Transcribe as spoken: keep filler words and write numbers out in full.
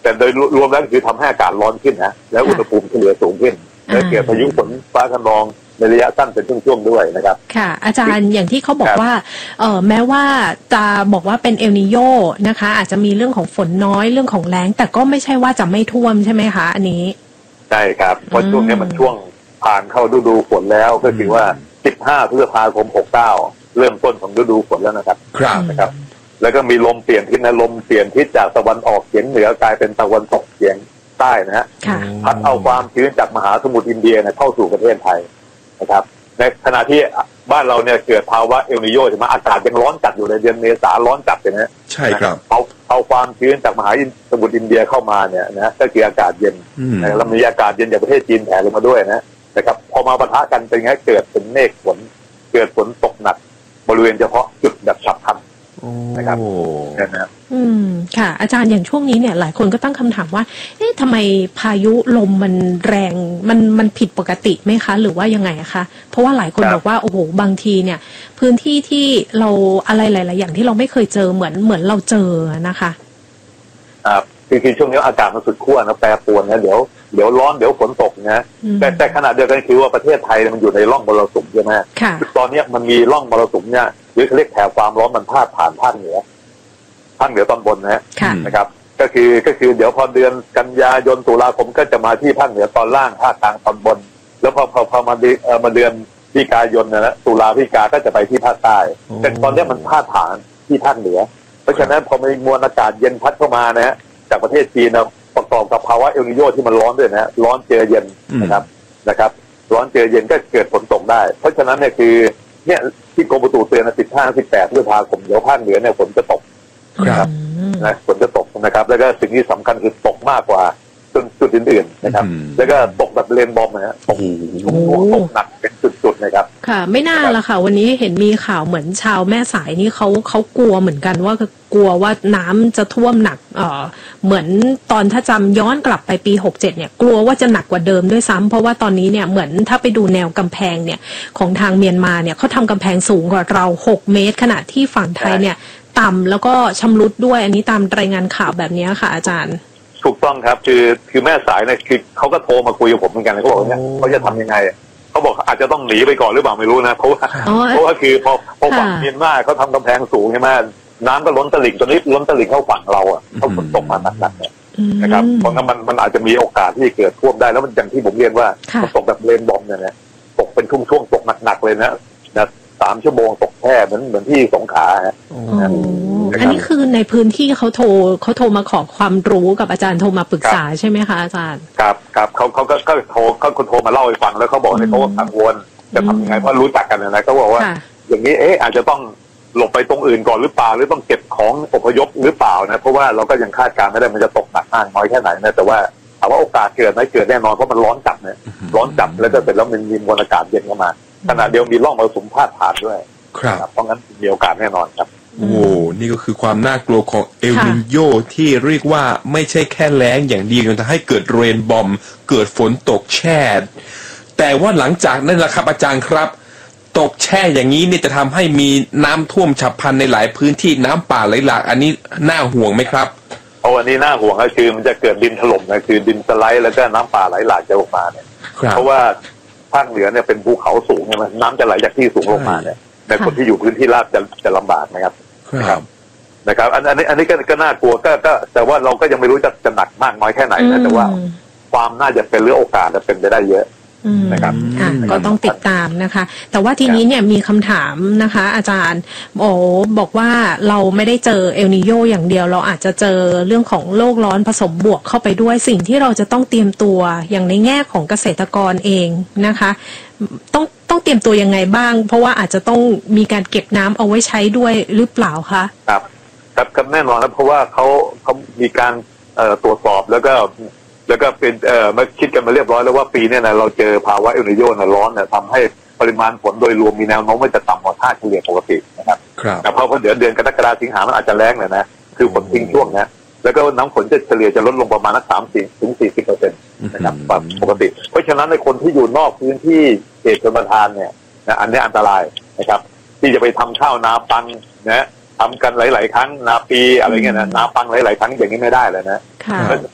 แต่โดยรวมแล้วคือทำให้อากาศร้อนขึ้นนะแล้วอุณหภูมิเฉลี่ยสูงขึ้นและเกิดพายุฝนฟ้าคะนองในระยะสั้นเป็นช่วงๆด้วยนะครับค่ะอาจารย์อย่างที่เขาบอกว่าเอ่อแม้ว่าจะบอกว่าเป็นเอลนีโญนะคะอาจจะมีเรื่องของฝนน้อยเรื่องของแล้งแต่ก็ไม่ใช่ว่าจะไม่ท่วมใช่ไหมคะอันนี้ใช่ครับเพราะช่วงนี้มันช่วงผ่านเข้าฤดูฝนแล้วก็คือว่าสิบห้าพฤษภาคมหกเก้าเริ่มต้นของฤดูฝนแล้วนะครับครับนะครับแล้วก็มีลมเปลี่ยนทิศนะลมเปลี่ยนทิศจากตะวันออกเฉียงเหนือกลายเป็นตะวันตกเฉียงใต้นะฮะพัดเอาความชื้นจากมหาสมุทรอินเดียนะเข้าสู่ประเทศไทยนะครับในขณะที่บ้านเราเนี่ยเกิดภาวะเอลนีโญใช่ไหมอากาศยังร้อนจัดอยู่ในเดือนเมษาร้อนจัดเลยนะใช่ครับเอาเอาความชื้นจากมหาสมุทรอินเดียเข้ามาเนี่ยนะก็คืออากาศเย็นแล้วมีอากาศเย็นจากประเทศจีนแผ่ลงมาด้วยนะนะครับพอมาปะทะกันเป็นไงเกิดเป็นเมฆฝนเกิดฝนตกหนักบริเวณเฉพาะจุดแบบฉับพลันนะครับนะครับอืมค่ะอาจารย์อย่างช่วงนี้เนี่ยหลายคนก็ตั้งคำถามว่าเอ๊ะทำไมพายุลมมันแรงมันมันผิดปกติไหมคะหรือว่ายังไงคะเพราะว่าหลายคนบอกว่าโอ้โหบางทีเนี่ยพื้นที่ที่เราอะไรหลายๆอย่างที่เราไม่เคยเจอเหมือนเหมือนเราเจอนะคะครับคือคือช่วงนี้อากาศมันสุดขั้วนะแปรปรวนนะเดี๋ยวเดี๋ยวร้อนเดี๋ยวฝนตกนะแต่แต่ขณะเดียวกันคือว่าประเทศไทยมันอยู่ในร่องมรสุมใช่ไหมตอนนี้มันมีร่องมรสุมเนี่ยหรือเขาเรียกแถบความร้อนมันพาดผ่านภาคเหนือภาคเหนือตอนบนนะนะครับก็คือก็คือเดี๋ยวพอเดือนกันยายนตุลาคมก็จะมาที่ภาคเหนือตอนล่างภาคกลางตอนบนแล้วพอพอพอมาเดือนมาเดือนพฤศจิกายนนะตุลาพฤศจิกาก็จะไปที่ภาคใต้แต่ตอนนี้มันพาดผ่านที่ภาคเหนือเพราะฉะนั้นพอมีมวลอากาศเย็นพัดเข้ามานะฮะจากประเทศจีนนะประกอบกับภาวะเอลนีโญที่มันร้อนด้วยนะร้อนเจอเย็นนะครับนะครับร้อนเจอเย็นก็เกิดฝนตกได้เพราะฉะนั้นเนี่ยคือเนี่ยที่กรมอุตุเตือนนะสิบห้าสิบแปดพฤษภาคมเดี๋ยวภาคเหนือเนี่ยฝนจะตกนะครับนะฝนจะตกนะครับแล้วก็สิ่งที่สำคัญคือตกมากกว่าจุดจุดอื่นๆนะครับแล้วก็ตกแบบเลนบอมนะฮะโอ้โหตกหนักเป็นจุดๆนะครับค่ะไม่น่าละค่ะวันนี้เห็นมีข่าวเหมือนชาวแม่สายนี่เขาเขากลัวเหมือนกันว่ากลัวว่าน้ำจะท่วมหนักเอ่อเหมือนตอนถ้าจำย้อนกลับไปปีหกเจ็ดเนี่ยกลัวว่าจะหนักกว่าเดิมด้วยซ้ำเพราะว่าตอนนี้เนี่ยเหมือนถ้าไปดูแนวกำแพงเนี่ยของทางเมียนมาเนี่ยเขาทำกำแพงสูงกว่าเราหกเมตรขณะที่ฝั่งไทยเนี่ยต่ำแล้วก็ชำรุดด้วยอันนี้ตามรายงานข่าวแบบนี้ค่ะอาจารย์ถูกต้องครับคือคือแม่สายเนี่ยคือเขาก็โทรมาคุยกับผมเหมือนกันเขาบอกเนี่ยเขาจะทำยังไงเขาบอกอาจจะต้องหนีไปก่อนหรือเปล่าไม่รู้นะเพราะว่าเพราะว่าคือพอพอฝั่งเมียนมาเขาทำกำแพงสูงใช่ไหมน้ำก็ล้นตลิ่งตอนนี้ล้นตลิ่งเข้าฝั่งเราอ่ะเขาฝนตกมาหนักๆเนี่ยนะครับเพราะงั้นมันมันอาจจะมีโอกาสที่เกิดท่วมได้แล้วมันอย่างที่ผมเรียนว่าตกแบบเลนบอมเนี่ยนะตกเป็นช่วงๆตกหนักๆเลยนะนะสามชั่วโมงตกแค่เหมือนเหมือนที่สงขลาฮะอันนี้คือในพื้นที่เขาโทรเขาโทรมาขอความรู้กับอาจารย์โทรมาปรึกษาใช่ไหมคะอาจารย์ครับครับเขาเขาก็ก็โทรเขาคนโทรมาเล่าให้ฟังแล้วเขาบอกในเขากังวลจะทำยังไงเพราะรู้จักกันนะเขาบอกว่าอย่างนี้เอ๊ะอาจจะต้องหลบไปตรงอื่นก่อนหรือเปล่าหรือต้องเก็บของอพยพหรือเปล่านะเพราะว่าเราก็ยังคาดการณ์ไม่ได้มันจะตกหนักมากน้อยแค่ไหนนะแต่ว่าถามว่าโอกาสเกิดไหมเกิดแน่นอนเพราะมันร้อนจัดเนี่ยร้อนจัดแล้วก็เสร็จแล้วมันมีมวลอากาศเย็นเข้ามาขณะเดียวมีร่องมรสุมพาดผ่านด้วยครับเพราะงั้นมีโอกาสแน่นอนครับโอ้นี่ก็คือความน่ากลัวของเอลนิโญที่เรียกว่าไม่ใช่แค่แล้งอย่างเดียวแต่ให้เกิดเรนบอมเกิดฝนตกแช่แต่ว่าหลังจากนั้นแหละครับอาจารย์ครับตกแช่อย่างนี้นี่จะทำให้มีน้ำท่วมฉับพลันในหลายพื้นที่น้ำป่าไหลหลากอันนี้น่าห่วงไหมครับโอ้อันนี้น่าห่วงก็คือมันจะเกิดดินถล่มนะคือดินสไลด์แล้วก็น้ำป่าไหลหลากจะออกมาเนี่ยเพราะว่าภาคเหนือเนี่ยเป็นภูเขาสูงใช่ไหมน้ำจะไหลจากที่สูงลงมาเนี่ยแต่คนที่อยู่พื้นที่ราบจะจะลำบากนะครับครับนะครับอันอันนี้อันนี้ก็ก็น่ากลัวก็ก็แต่ว่าเราก็ยังไม่รู้จะจะหนักมากน้อยแค่ไหนนะแต่ว่าความน่าจะเป็นเรื่องโอกาสจะเป็นไปได้เยอะนะครับอ่ะก็ต้องติดตามนะคะแต่ว่าทีนี้เนี่ยมีคำถามนะคะอาจารย์โอ้บอกว่าเราไม่ได้เจอเอลนีโญอย่างเดียวเราอาจจะเจอเรื่องของโลกร้อนผสมบวกเข้าไปด้วยสิ่งที่เราจะต้องเตรียมตัวอย่างในแง่ของเกษตรกรเองนะคะต้องต้องเตรียมตัวยังไงบ้างเพราะว่าอาจจะต้องมีการเก็บน้ำเอาไว้ใช้ด้วยหรือเปล่าคะครับครับครับแน่นอนครับเพราะว่าเขาเขามีการเอ่อตรวจสอบแล้วก็แล้วก็เป็นเอ่อมาคิดกันมาเรียบร้อยแล้วว่าปีนี้นะเราเจอภาวะเอลนีโญนะร้อนเนี่ยทำให้ปริมาณฝนโดยรวมมีแนวโน้มว่าจะต่ำกว่าค่าเฉลี่ยปกตินะครับแต่เพราะเดี๋ยวเดือนกรกฎาคมสิงหามันอาจจะแล้งเลยนะคือฝนทิ้งช่วงนะแล้วก็น้ำฝนจะเฉลี่ยจะลดลงประมาณนักสามสิบถึงสี่สิบเปอร์เซ็นต์นะครับปกติเพราะฉะนั้นในคนที่อยู่นอกพื้นที่เขตชลประทานเนี่ยนะอันนี้อันตรายนะครับที่จะไปทำข้าวนาปังนะทำกันหลายๆครั้งนาปีอะไรเงี้ยนะนาปังหลายๆครั้งอย่างนี้ไม่ได้เลยนะ